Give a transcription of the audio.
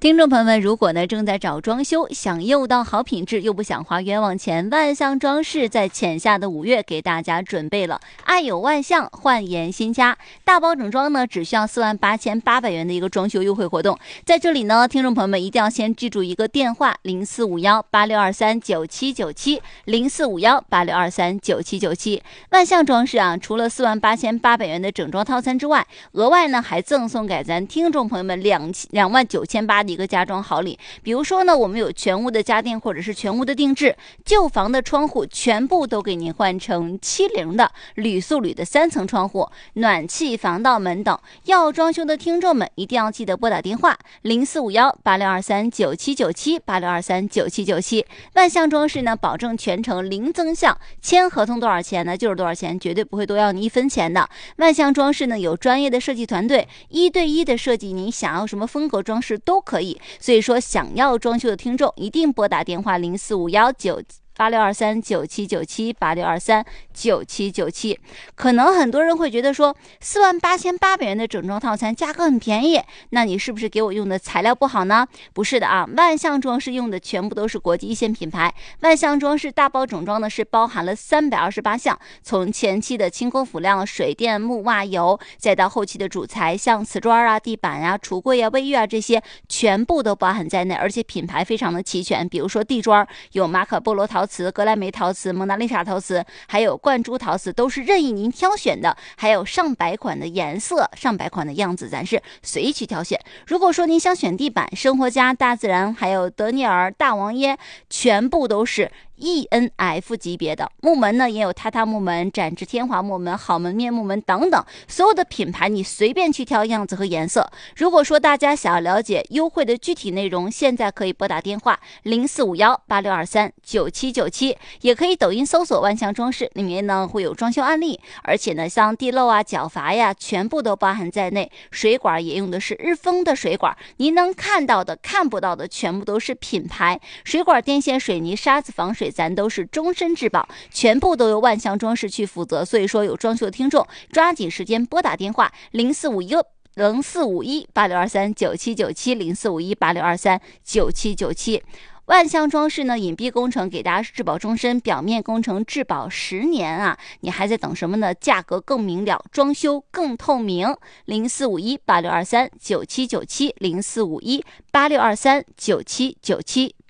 听众朋友们，如果呢正在找装修，想又到好品质又不想花冤枉钱，万象装饰在浅夏的5月给大家准备了爱有万象焕颜新家大包整装呢，只需要48800元的一个装修优惠活动。在这里呢，听众朋友们一定要先记住一个电话045186239797045186239797。万象装饰啊，除了48800元的整装套餐之外，额外呢还赠送给咱听众朋友们29800的一个家装好礼。比如说呢，我们有全屋的家电或者是全屋的定制，旧房的窗户全部都给您换成70的铝塑铝的3层窗户，暖气防盗门等。要装修的听众们一定要记得拨打电话04518623979786239797。万象装饰呢，保证全程零增项，签合同多少钱呢就是多少钱，绝对不会多要你1分钱的。万象装饰呢有专业的设计团队，1对1的设计，你想要什么风格装饰都可以。所以说想要装修的听众一定拨打电话04518623979786239797。可能很多人会觉得说48800元的整装套餐价格很便宜，那你是不是给我用的材料不好呢？不是的啊，万象装饰用的全部都是国际一线品牌。万象装饰大包整装呢是包含了328项，从前期的清空辅料、水电、木瓦油，再到后期的主材，像瓷砖啊、地板啊、橱柜啊、卫浴啊，这些全部都包含在内，而且品牌非常的齐全。比如说地砖有马可波罗陶瓷、格莱美陶瓷、蒙娜丽莎陶瓷，还有灌珠陶瓷，都是任意您挑选的。还有上百款的颜色、上百款的样子，咱是随意去挑选。如果说您想选地板，生活家、大自然，还有德尼尔、大王椰，全部都是ENF 级别的。木门呢也有榻榻木门、展翅天华木门、好门面木门等等，所有的品牌你随便去挑样子和颜色。如果说大家想要了解优惠的具体内容，现在可以拨打电话045186239797，也可以抖音搜索万象装饰，里面呢会有装修案例，而且呢像地漏啊、角阀呀，全部都包含在内。水管也用的是日丰的水管，您能看到的、看不到的全部都是品牌。水管、电线、水泥、沙子、防水，咱都是终身质保，全部都由万象装饰去负责。所以说有装修的听众抓紧时间拨打电话045186239797045186239797。万象装饰呢，隐蔽工程给大家质保终身，表面工程质保10年啊！你还在等什么呢？价格更明了，装修更透明。045186239797045186239797。